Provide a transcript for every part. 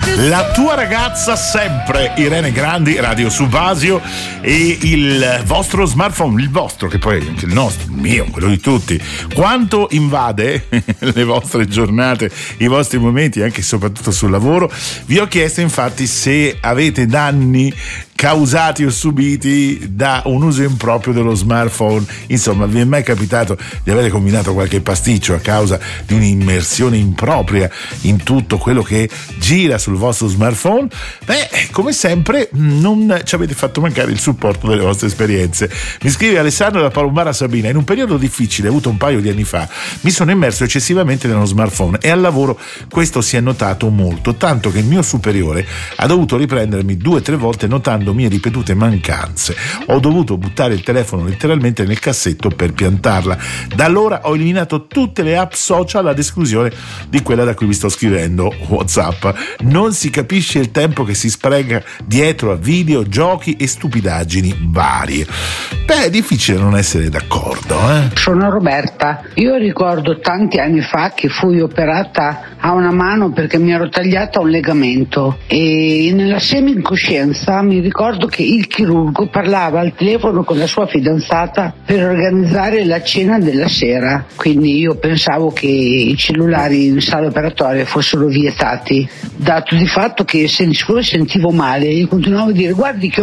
La tua ragazza sempre, Irene Grandi, Radio Subasio, e il vostro smartphone, il vostro che poi è anche il nostro, il mio, quello di tutti, quanto invade le vostre giornate, i vostri momenti, anche e soprattutto sul lavoro. Vi ho chiesto infatti se avete danni causati o subiti da un uso improprio dello smartphone. Insomma, vi è mai capitato di avere combinato qualche pasticcio a causa di un'immersione impropria in tutto quello che gira sul vostro smartphone? Beh, come sempre non ci avete fatto mancare il supporto delle vostre esperienze. Mi scrive Alessandro da Palomara Sabina: in un periodo difficile avuto un paio di anni fa mi sono immerso eccessivamente nello smartphone e al lavoro questo si è notato molto, tanto che il mio superiore ha dovuto riprendermi 2 o 3 volte notando mie ripetute mancanze. Ho dovuto buttare il telefono letteralmente nel cassetto per piantarla. Da allora ho eliminato tutte le app social ad esclusione di quella da cui vi sto scrivendo, WhatsApp. Non si capisce il tempo che si spreca dietro a video, giochi e stupidaggini varie. Beh, è difficile non essere d'accordo, Sono Roberta. Io ricordo tanti anni fa che fui operata a una mano perché mi ero tagliata un legamento e nella semi-incoscienza mi ricordo che il chirurgo parlava al telefono con la sua fidanzata per organizzare la cena della sera, quindi io pensavo che i cellulari in sala operatoria fossero vietati, dato di fatto che siccome sentivo male gli continuavo a dire guardi che ho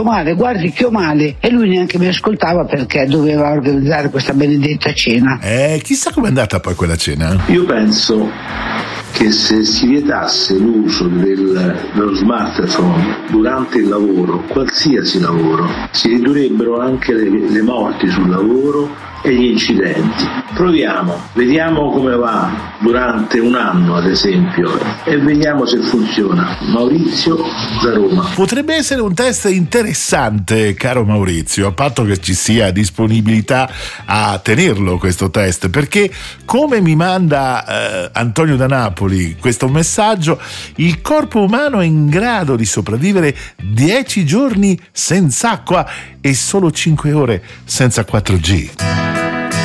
male, e lui neanche mi ascoltava perché doveva organizzare questa benedetta cena. Chissà com'è andata poi quella cena. Io penso che se si vietasse l'uso dello smartphone durante il lavoro, qualsiasi lavoro, si ridurrebbero anche le morti sul lavoro e gli incidenti. Proviamo, vediamo come va durante un anno ad esempio e vediamo se funziona. Maurizio da Roma. Potrebbe essere un test interessante, caro Maurizio, a patto che ci sia disponibilità a tenerlo questo test, perché come mi manda Antonio da Napoli questo messaggio, il corpo umano è in grado di sopravvivere 10 giorni senza acqua e solo 5 ore senza 4G.